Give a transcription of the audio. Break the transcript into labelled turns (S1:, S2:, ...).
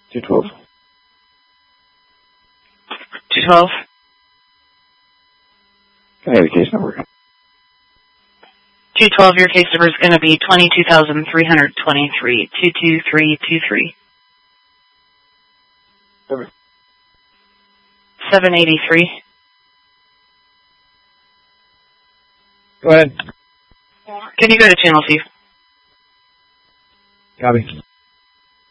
S1: 212.
S2: 212.
S1: Can I have the case number?
S2: 212, your case number is going to be 22,323, 22323. 783.
S1: Go ahead.
S2: Can you go to channel 2?
S1: Copy.